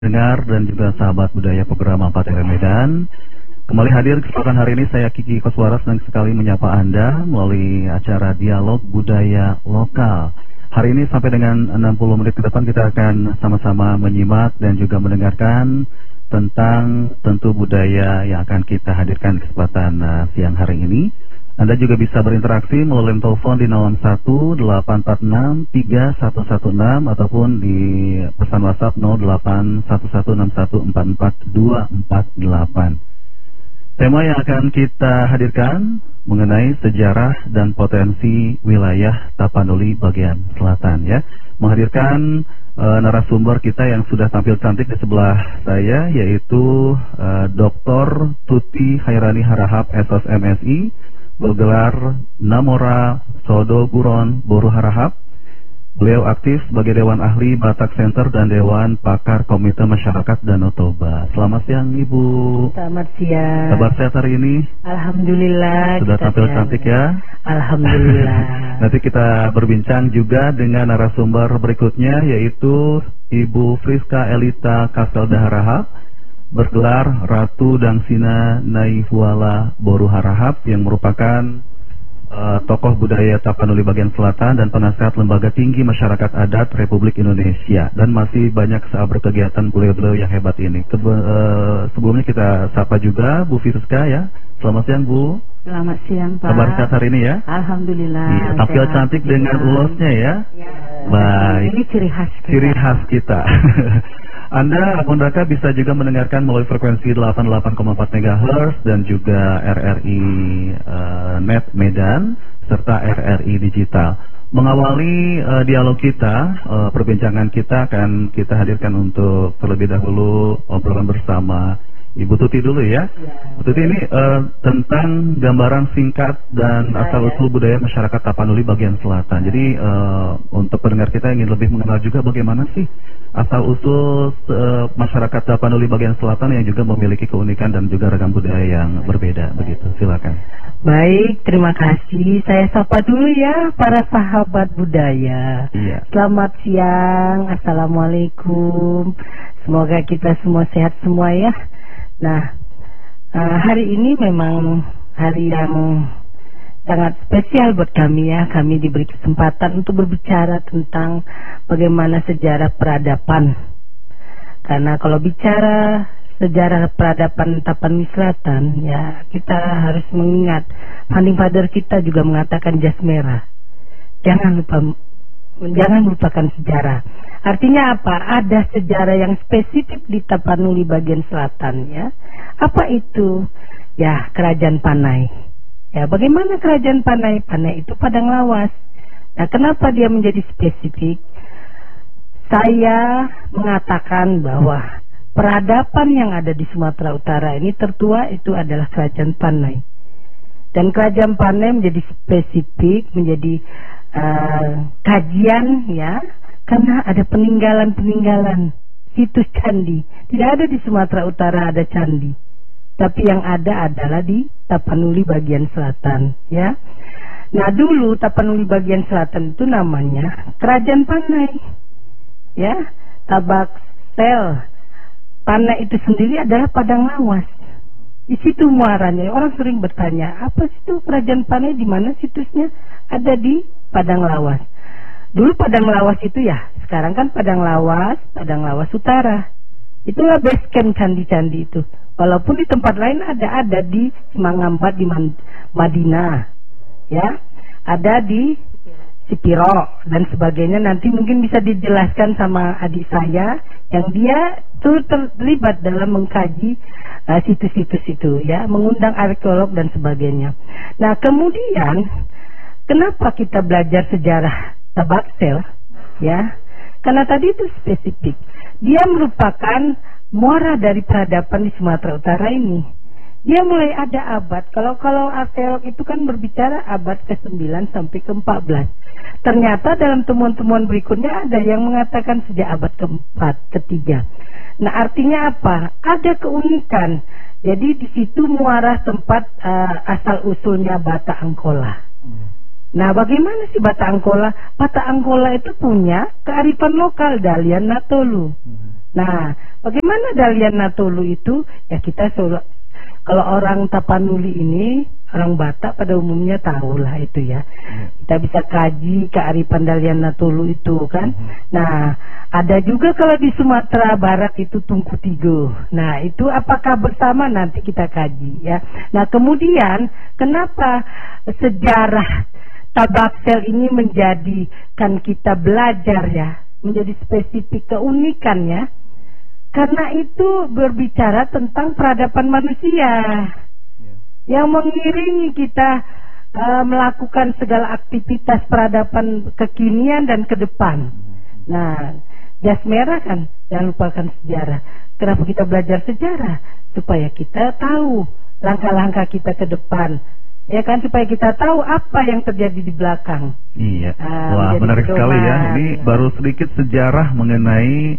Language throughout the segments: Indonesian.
Dengar dan juga sahabat budaya program 4 RM Medan. Kembali hadir kesempatan hari ini saya Kiki Koswara senang sekali menyapa Anda melalui acara Dialog Budaya Lokal. Hari ini sampai dengan 60 menit ke depan kita akan sama-sama menyimak dan juga mendengarkan tentang tentu budaya yang akan kita hadirkan di kesempatan siang hari ini. Anda juga bisa berinteraksi melalui telepon di 018463116 ataupun di pesan WhatsApp 081161444248. Tema yang akan kita hadirkan mengenai sejarah dan potensi wilayah Tapanuli bagian selatan ya. Menghadirkan narasumber kita yang sudah tampil cantik di sebelah saya yaitu Dr. Tuti Hairani Harahap SOS MSI bergelar Namora Sodo Buron Boru Harahap. Beliau aktif sebagai Dewan Ahli Batak Center dan Dewan Pakar Komite Masyarakat Danau Toba. Selamat siang Ibu. Selamat siang. Kabar sehat hari ini? Alhamdulillah. Sudah tampil cantik ya? Alhamdulillah. Nanti kita berbincang juga dengan narasumber berikutnya yaitu Ibu Friska Elita Kaselda Harahap bergelar Ratu Dangsina Naihuala Boru Harahap yang merupakan tokoh budaya Tapanuli bagian selatan dan penasehat Lembaga Tinggi Masyarakat Adat Republik Indonesia, dan masih banyak sahabat kegiatan beliau-beliau yang hebat ini. Sebelumnya kita sapa juga Bu Friska ya. Selamat siang Bu. Selamat siang Pak. Kabar sehat hari ini ya? Alhamdulillah. Iya, tampil cantik dengan ulosnya ya. Baik. Ini ciri khas kita. Ciri khas kita. Anda, akun Raka bisa juga mendengarkan melalui frekuensi 88,4 MHz dan juga RRI Net Medan serta RRI Digital. Mengawali dialog kita, perbincangan kita akan kita hadirkan untuk terlebih dahulu obrolan bersama Ibu Tuti dulu ya. Bu Tuti ini tentang gambaran singkat dan asal-usul budaya masyarakat Tapanuli bagian selatan. Jadi untuk pendengar kita ingin lebih mengenal juga bagaimana sih asal-usul masyarakat Tapanuli bagian selatan yang juga memiliki keunikan dan juga ragam budaya yang berbeda. Begitu, silakan. Baik, terima kasih. Saya sapa dulu ya para sahabat budaya. Iya. Selamat siang, Assalamualaikum. Semoga kita semua sehat semua ya. Nah, hari ini memang hari yang sangat spesial buat kami ya. Kami diberi kesempatan untuk berbicara tentang bagaimana sejarah peradaban. Karena kalau bicara sejarah peradaban Tapanuli Selatan, ya kita harus mengingat founding father kita juga mengatakan jas merah. Jangan lupakan sejarah. Artinya apa? Ada sejarah yang spesifik di Tapanuli bagian selatan ya. Apa itu? Ya, Kerajaan Panai. Ya, bagaimana Kerajaan Panai? Panai itu padang lawas. Nah, kenapa dia menjadi spesifik? Saya mengatakan bahwa peradaban yang ada di Sumatera Utara ini tertua itu adalah Kerajaan Panai. Dan Kerajaan Panai menjadi spesifik, menjadi kajian ya, karena ada peninggalan situs candi. Tidak ada di Sumatera Utara ada candi, tapi yang ada adalah di Tapanuli bagian selatan ya. Nah, dulu Tapanuli bagian selatan itu namanya Kerajaan Panai ya. Tabaksel Panai itu sendiri adalah padang lawas. Di situ muaranya. Orang sering bertanya, apa situ Kerajaan Panai, di mana situsnya? Ada di padang lawas. Dulu padang lawas itu ya, sekarang kan padang lawas utara. Itulah base camp candi-candi itu. Walaupun di tempat lain ada di Semangampat di Madinah, ya, ada di Sipiro dan sebagainya. Nanti mungkin bisa dijelaskan sama adik saya yang dia tuh terlibat dalam mengkaji situs-situs itu, ya, mengundang arkeolog dan sebagainya. Nah, kemudian kenapa kita belajar sejarah Tabaksel? Ya, karena tadi itu spesifik. Dia merupakan muara dari peradaban di Sumatera Utara ini. Dia mulai ada abad. Kalau arkeolog itu kan berbicara abad ke-9 sampai ke-14. Ternyata dalam temuan-temuan berikutnya ada yang mengatakan sejak abad ke-4, ke-3. Nah, artinya apa? Ada keunikan. Jadi di situ muara tempat asal usulnya Bata Angkola. Nah, bagaimana sih Bata Angkola? Bata Angkola itu punya kearifan lokal, Dalian Natolu. Nah, bagaimana Dalian Natolu itu? Ya kita kalau orang Tapanuli ini, orang Batak pada umumnya tahulah itu ya. Kita bisa kaji kearifan Dalian Natolu itu kan. Nah, ada juga kalau di Sumatera Barat itu Tungku Tigo. Nah, itu apakah bersama nanti kita kaji ya. Nah, kemudian kenapa sejarah Tabaksel ini menjadikan kita belajar ya, menjadi spesifik keunikannya? Karena itu berbicara tentang peradaban manusia yang mengiringi kita melakukan segala aktivitas peradaban kekinian dan ke depan. Nah, jas merah kan, jangan lupakan sejarah. Kenapa kita belajar sejarah? Supaya kita tahu langkah-langkah kita ke depan. Ya kan, supaya kita tahu apa yang terjadi di belakang. Iya. Wah, menarik sekali ya. Ini baru sedikit sejarah mengenai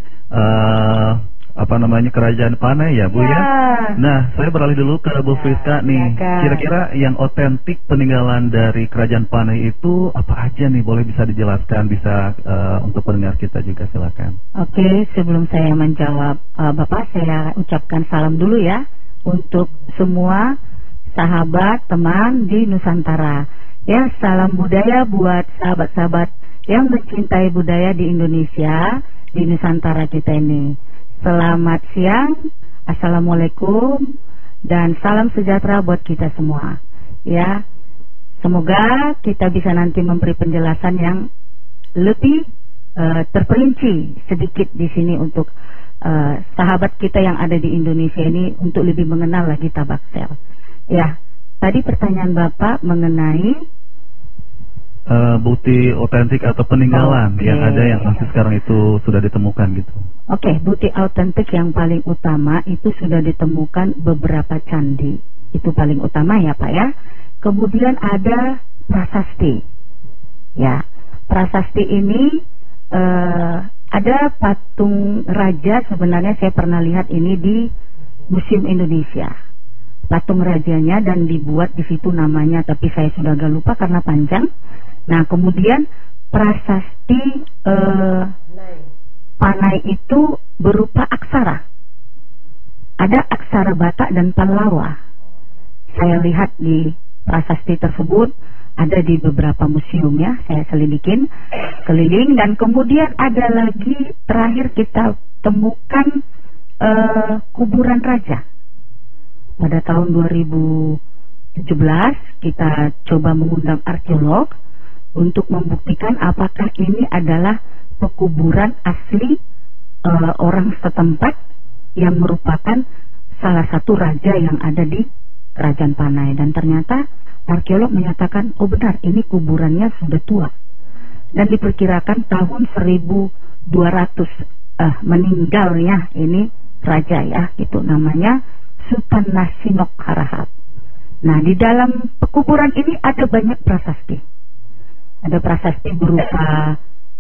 Kerajaan Panai ya Bu ya. Nah, saya beralih dulu ke Bu Friska nih. Kira-kira yang otentik peninggalan dari Kerajaan Panai itu apa aja nih? Boleh bisa dijelaskan, bisa untuk pendengar kita juga, silakan. Oke, sebelum saya menjawab Bapak, saya ucapkan salam dulu ya untuk semua sahabat, teman di Nusantara. Ya, salam budaya buat sahabat-sahabat yang mencintai budaya di Indonesia, di Nusantara kita ini. Selamat siang, assalamualaikum, dan salam sejahtera buat kita semua. Ya, semoga kita bisa nanti memberi penjelasan yang lebih terperinci sedikit di sini untuk sahabat kita yang ada di Indonesia ini untuk lebih mengenal lagi Tabaksel. Ya, tadi pertanyaan Bapak mengenai bukti otentik atau peninggalan yang ada yang masih sekarang itu sudah ditemukan gitu. Oke, bukti otentik yang paling utama itu sudah ditemukan beberapa candi. Itu paling utama ya Pak ya. Kemudian ada prasasti. Ya, prasasti ini ada patung raja, sebenarnya saya pernah lihat ini di Museum Indonesia. Patung rajanya dan dibuat di situ namanya, tapi saya sudah agak lupa karena panjang. Nah, kemudian prasasti Panai itu berupa aksara. Ada aksara Batak dan Pallawa. Saya lihat di prasasti tersebut, ada di beberapa museum ya, saya selidikin keliling. Dan kemudian ada lagi terakhir kita temukan kuburan raja. Pada tahun 2017 kita coba mengundang arkeolog untuk membuktikan apakah ini adalah pekuburan asli orang setempat yang merupakan salah satu raja yang ada di Kerajaan Panai. Dan ternyata arkeolog menyatakan, oh benar, ini kuburannya sudah tua dan diperkirakan tahun 1200 meninggalnya ini raja ya, itu namanya Sultan Nasinok Harahap. Nah, di dalam pekuburan ini ada banyak prasasti. Ada prasasti berupa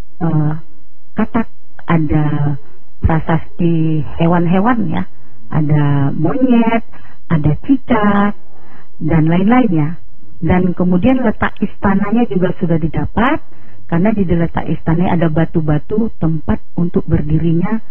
katak, ada prasasti hewan-hewan ya, ada monyet, ada cicak, dan lain-lainnya. Dan kemudian letak istananya juga sudah didapat, karena di letak istana ada batu-batu tempat untuk berdirinya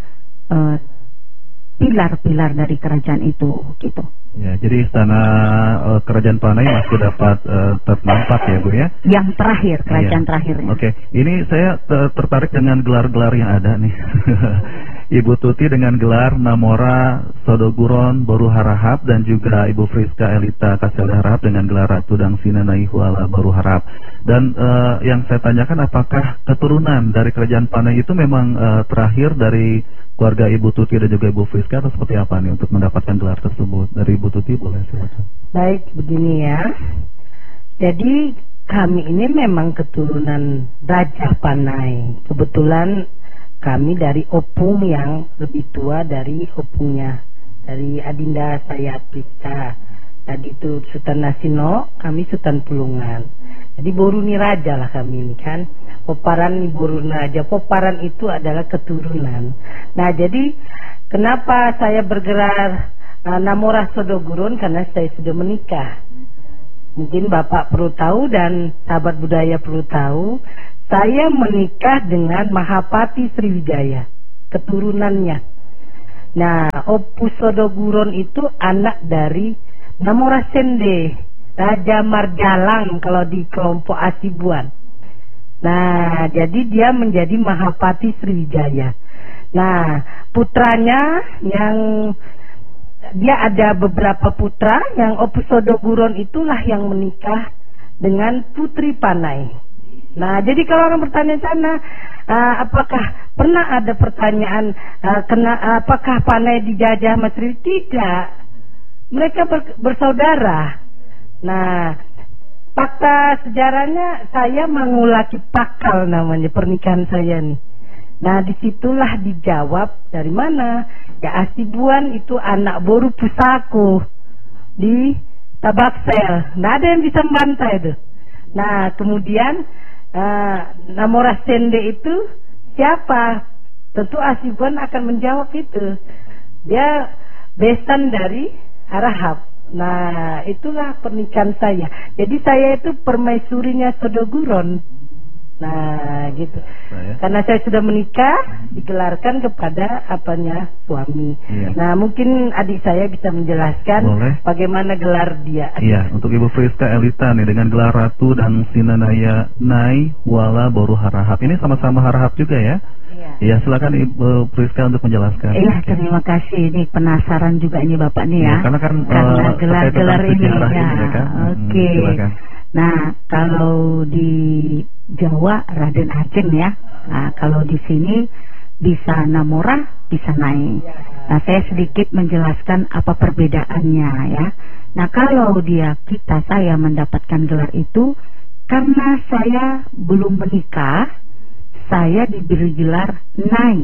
pilar-pilar dari kerajaan itu, gitu. Ya, jadi istana Kerajaan Panai masih dapat ternampak ya Bu ya. Yang terakhir, kerajaan terakhirnya. Oke, ini saya tertarik dengan gelar-gelar yang ada nih. Ibu Tuti dengan gelar Namora Sodoguron Boru Harahap, dan juga Ibu Friska Elita Kasel Harahap dengan gelar Ratu Dangsina Naihuala Boru Harahap. Dan yang saya tanyakan, apakah keturunan dari Kerajaan Panai itu memang terakhir dari keluarga Ibu Tuti dan juga Ibu Friska, atau seperti apa nih untuk mendapatkan gelar tersebut? Dari Ibu Tuti boleh silakan. Baik, begini ya. Jadi kami ini memang keturunan Raja Panai. Kebetulan kami dari opung yang lebih tua dari opungnya, dari adinda saya Priska. Tadi itu Sultan Nasino, kami Sultan Pulungan. Jadi Boruni Raja lah kami ini kan. Poparan Boruni Raja. Poparan itu adalah keturunan. Nah, jadi kenapa saya bergerak Namora Sodoguron? Karena saya sudah menikah. Mungkin Bapak perlu tahu dan sahabat budaya perlu tahu, saya menikah dengan Mahapati Sriwijaya, keturunannya. Nah, Opu Sodoguron itu anak dari Namorasende, Raja Margalang kalau di kelompok Asibuan. Nah, jadi dia menjadi Mahapati Sriwijaya. Nah, putranya yang dia ada beberapa putra, yang Opu Sodoguron itulah yang menikah dengan Putri Panai. Nah, jadi kalau orang bertanya sana, apakah pernah ada pertanyaan, apakah Panai dijajah Mas Sri? Tidak, mereka bersaudara. Nah, fakta sejarahnya saya mengulaki pakal namanya pernikahan saya nih. Nah, disitulah dijawab dari mana? Ya, Asibuan itu anak Boru Pusako di Tabaksel. Nggak ada yang bisa membantah itu. Nah, kemudian Namorasende itu siapa? Tentu Asibuan akan menjawab itu. Dia besan dari Arahap. Nah, itulah pernikahan saya. Jadi saya itu permaisurinya Sodoguron. Nah, gitu. Karena saya sudah menikah, digelarkan kepada suami. Iya. Nah, mungkin adik saya bisa menjelaskan bagaimana gelar dia. Iya, untuk Ibu Friska Elita nih dengan gelar Ratu dan Sinanaya Nai Wala Boru Harahap. Ini sama-sama Harahap juga ya? Iya. Iya, silakan Ibu Friska untuk menjelaskan. Iya, terima kasih. Ini penasaran juga ini Bapak nih ya. Karena kan gelar-gelar ini ya. Kan? Oke. Nah, kalau di Jawa Raden Ajeng ya. Nah, kalau di sini bisa Namora, bisa Nai. Nah, saya sedikit menjelaskan apa perbedaannya ya. Nah, kalau saya mendapatkan gelar itu karena saya belum menikah, saya diberi gelar Nai.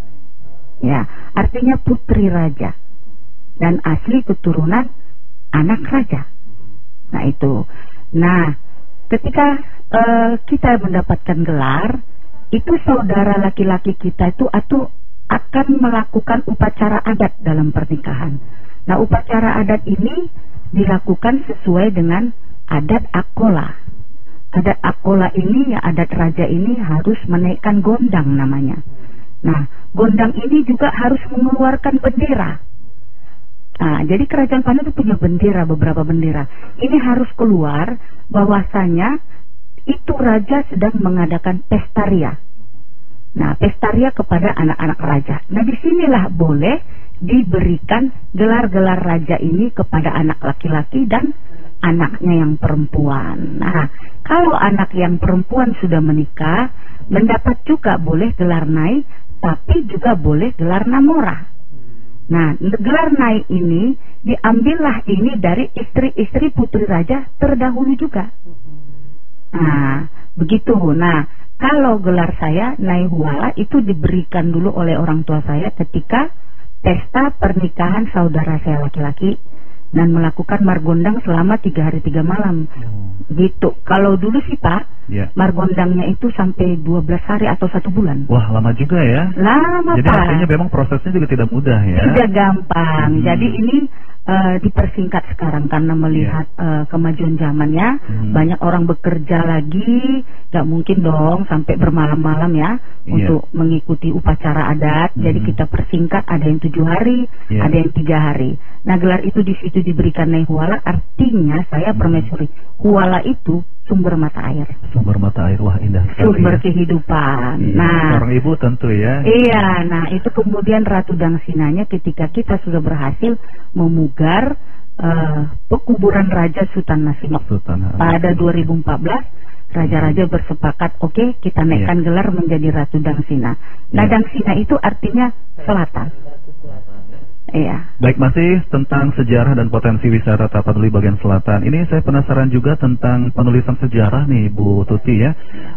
Ya, artinya putri raja. Dan asli keturunan anak raja. Nah, itu. Nah, ketika kita mendapatkan gelar, itu saudara laki-laki kita itu akan melakukan upacara adat dalam pernikahan. Nah, upacara adat ini dilakukan sesuai dengan adat Akola. Adat Akola ini, ya adat raja ini harus menaikkan gondang namanya. Nah, gondang ini juga harus mengeluarkan bendera. Nah, jadi kerajaan Panai itu punya bendera, beberapa bendera. Ini harus keluar bahwasanya itu raja sedang mengadakan pestaria. Nah, pestaria kepada anak-anak raja. Nah, disinilah boleh diberikan gelar-gelar raja ini kepada anak laki-laki dan anaknya yang perempuan. Nah, kalau anak yang perempuan sudah menikah, mendapat juga boleh gelar Nai, tapi juga boleh gelar Namora. Nah, gelar Nai ini diambillah ini dari istri-istri putri raja terdahulu juga. Nah, begitu. Nah, kalau gelar saya Nai Huala itu diberikan dulu oleh orang tua saya ketika pesta pernikahan saudara saya laki-laki dan melakukan margondang selama 3 hari 3 malam. Gitu. Kalau dulu sih Pak, margondangnya itu sampai 12 hari atau 1 bulan. Wah, lama juga ya. Lama Jadi Pak. artinya memang prosesnya juga tidak mudah ya. Tidak gampang. Jadi ini dipersingkat sekarang karena melihat kemajuan zamannya. Banyak orang bekerja lagi, gak mungkin dong sampai bermalam-malam ya untuk mengikuti upacara adat. Jadi kita persingkat, ada yang 7 hari, ada yang 3 hari. Nah, gelar itu di situ diberikan Nai Huala, artinya saya permaisuri. Huala itu sumber mata air. Sumber mata air, wah indah sekali. Sumber kehidupan. Iya, Nah, seorang ibu tentu ya. Iya, nah itu kemudian Ratu Dangsinanya ketika kita sudah berhasil memugar pekuburan Raja Sultan Nasimak. Pada 2014, raja-raja bersepakat, oke, kita naikkan gelar menjadi Ratu Dangsina. Nah, Dangsina itu artinya selatan. Iya. Baik, masih tentang sejarah dan potensi wisata Tapanuli bagian selatan. Ini saya penasaran juga tentang penulisan sejarah nih, Bu Tuti ya.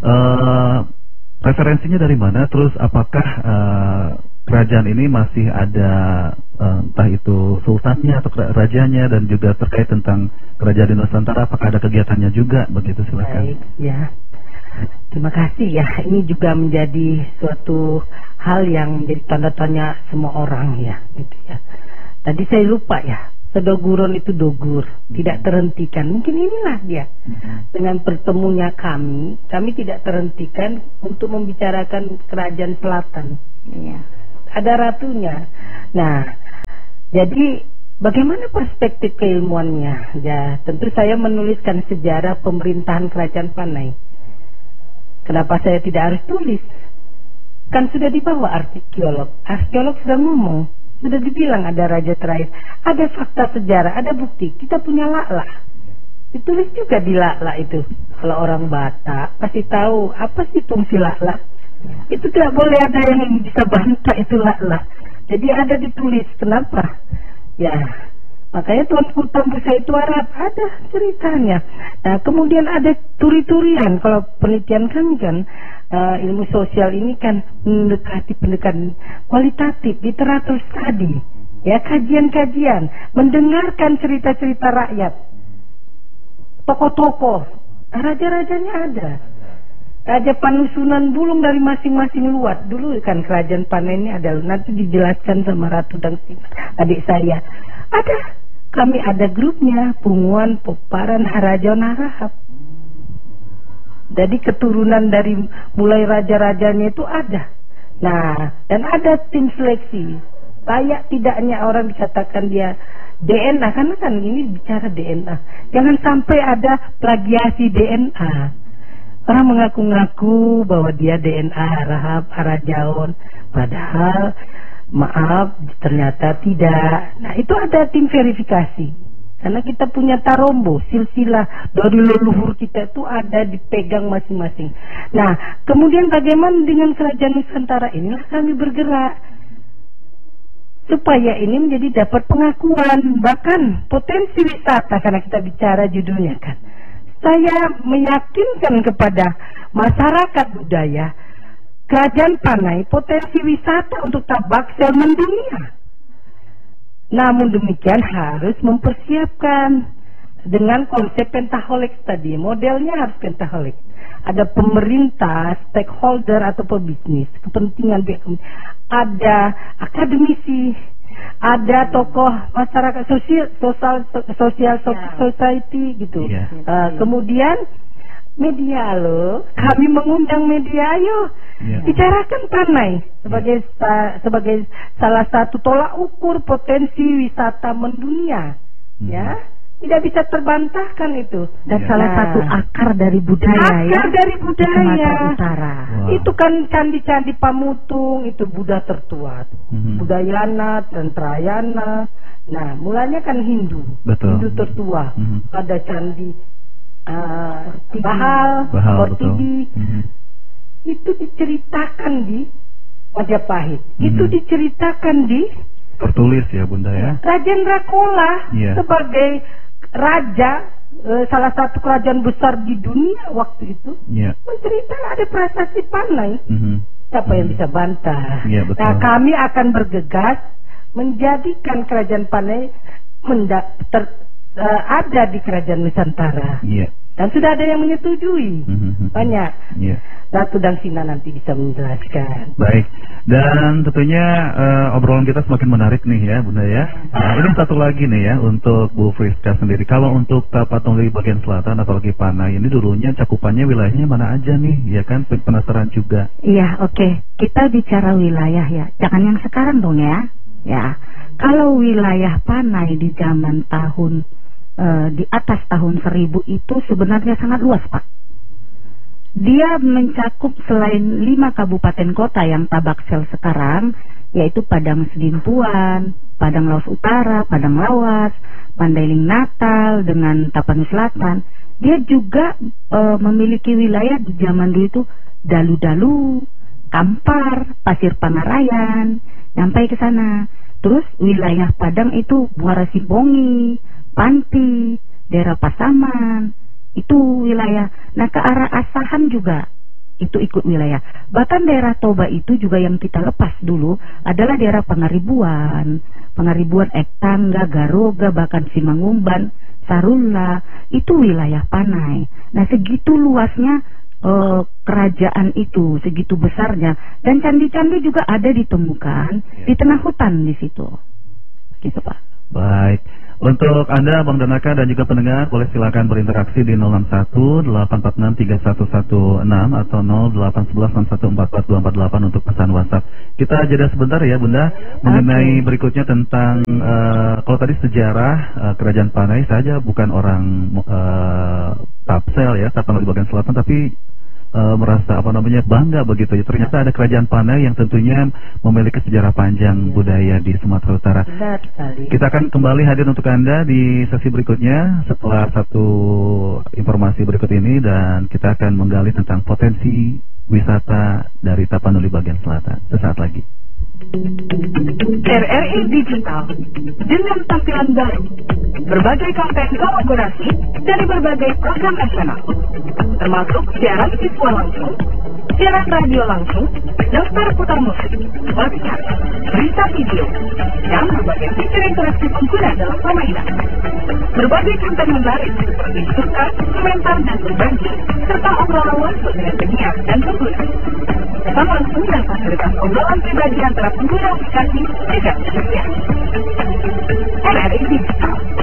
Referensinya dari mana? Terus apakah kerajaan ini masih ada entah itu sultannya atau rajanya, dan juga terkait tentang kerajaan di Nusantara, apakah ada kegiatannya juga? Begitu, silakan. Baik, ya. Terima kasih ya. Ini juga menjadi suatu hal yang menjadi tanda tanya semua orang ya, gitu ya. Tadi saya lupa ya. Sodoguron itu dogur, tidak terhentikan. Mungkin inilah dia. Dengan bertemunya kami tidak terhentikan untuk membicarakan kerajaan selatan. Iya. ada ratunya. Nah, jadi bagaimana perspektif keilmuannya? Ya, tentu saya menuliskan sejarah pemerintahan Kerajaan Panai. Kenapa saya tidak harus tulis? Kan sudah dibawa arkeolog. Arkeolog sudah ngomong, sudah dibilang ada raja terakhir, ada fakta sejarah, ada bukti. Kita punya Lak-Lak. Ditulis juga di Lak-Lak itu. Kalau orang Batak pasti tahu apa sih fungsi Lak-Lak. Itu tidak boleh ada yang bisa bantah itu Lak-Lak. Jadi ada ditulis. Kenapa? Ya, makanya Tuan Sultan Busa itu Arab, ada ceritanya. Nah, kemudian ada turi-turian. Kalau penelitian kami kan, ilmu sosial ini kan mendekati pendekatan kualitatif, literatur study, ya, kajian-kajian, mendengarkan cerita-cerita rakyat, tokoh-tokoh, raja-rajanya ada. Raja Panusunan Bulung dari masing-masing luat. Dulu kan kerajaan Panai ini ada, nanti dijelaskan sama Ratu Dangsina, adik saya. Ada. Kami ada grupnya, Punguan, Poparan, Harajaon, Harahap. Jadi keturunan dari mulai raja-rajanya itu ada. Nah, dan ada tim seleksi. Layak tidaknya orang dikatakan dia DNA, karena kan ini bicara DNA. Jangan sampai ada plagiasi DNA. Orang mengaku-ngaku bahwa dia DNA Harahap, Harajaon, padahal maaf, ternyata tidak. Nah, itu ada tim verifikasi. Karena kita punya tarombo, silsilah dari leluhur kita itu ada dipegang masing-masing. Nah, kemudian bagaimana dengan Kerajaan Nusantara? Inilah kami bergerak. Supaya ini menjadi dapat pengakuan, bahkan potensi wisata, karena kita bicara judulnya kan. Saya meyakinkan kepada masyarakat budaya, Kerajaan Panai potensi wisata untuk Tabaksel mendunia. Namun demikian harus mempersiapkan dengan konsep pentaholik tadi. Modelnya harus pentaholik. Ada pemerintah, stakeholder atau pebisnis, kepentingan pihak, ada akademisi, ada tokoh masyarakat sosial society gitu. Kemudian media loh, kami mengundang media, ayo bicarakan Panai sebagai salah satu tolak ukur potensi wisata mendunia, ya tidak bisa terbantahkan itu. Dan salah satu akar dari budaya, akar dari budaya Sumatera Utara. Itu kan candi-candi Pamutung itu Buddha tertua, Budayana, Tentrayana. Nah, mulanya kan Hindu, Hindu tertua. Ada candi Bahal, Kortibi. Itu diceritakan di Majapahit. Itu diceritakan di tertulis ya Bunda ya. Raja Drakola sebagai raja salah satu kerajaan besar di dunia waktu itu menceritakan ada prasasti Panai. Siapa yang bisa bantah? Nah, kami akan bergegas menjadikan kerajaan Panai ada di Kerajaan Nusantara. Dan sudah ada yang menyetujui. Banyak. Ratu Dangsina nanti bisa menjelaskan. Baik. Dan tentunya obrolan kita semakin menarik nih ya Bunda ya. Nah, ini satu lagi nih ya untuk Bu Friska sendiri. Kalau untuk Tapanuli bagian selatan apalagi Panai ini dulunya cakupannya wilayahnya mana aja nih? Ya kan, penasaran juga. Iya, oke. Kita bicara wilayah ya. Jangan yang sekarang dong ya. Ya. Kalau wilayah Panai di zaman di atas tahun 1000 itu sebenarnya sangat luas, Pak. Dia mencakup selain 5 kabupaten kota yang Tabaksel sekarang, yaitu Padang Sedimpuan, Padang Lawas Utara, Padang Lawas, Mandailing Natal dengan Tapanuli Selatan. Dia juga memiliki wilayah di zaman dulu itu Dalu-Dalu, Kampar, Pasir Pangarayan, sampai ke sana. Terus wilayah Padang itu Muara Simbongi, Panti, daerah Pasaman, itu wilayah. Nah, ke arah Asahan juga itu ikut wilayah. Bahkan daerah Toba itu juga yang kita lepas dulu adalah daerah Pangaribuan, Ektangga, Garoga, bahkan Simangumban, Sarula, itu wilayah Panai. Nah, segitu luasnya kerajaan itu, segitu besarnya, dan candi-candi juga ada ditemukan di tengah hutan di situ. Gitu, Pak. Baik. Untuk Anda Bang Danaka dan juga pendengar boleh silakan berinteraksi di 061 846 3116 atau 0811 6144 untuk pesan WhatsApp. Kita jeda sebentar ya Bunda mengenai berikutnya tentang kalau tadi sejarah Kerajaan Panai saja bukan orang Tapsel ya, Tapanuli bagian selatan, tapi merasa bangga begitu ya. Ternyata ada Kerajaan Panai yang tentunya memiliki sejarah panjang budaya di Sumatera Utara. Benar sekali. Kita akan kembali hadir untuk Anda di sesi berikutnya setelah satu informasi berikut ini, dan kita akan menggali tentang potensi wisata dari Tapanuli bagian selatan sesaat lagi. RRI Digital dengan tampilan baru, berbagai konten kolaborasi dari berbagai program nasional, termasuk siaran visual langsung, siaran radio langsung, daftar putar musik, podcast, berita video, dan berbagai fitur interaksi pengguna dalam permainan. Berbagai konten menarik seperti suka, komentar, dan berbagi, serta obrolan langsung dengan penyiar dan pengguna. Pesan langsung dan fasilitas obrolan pribadi antara pengguna aplikasi tidak tersedia. RRI Digital.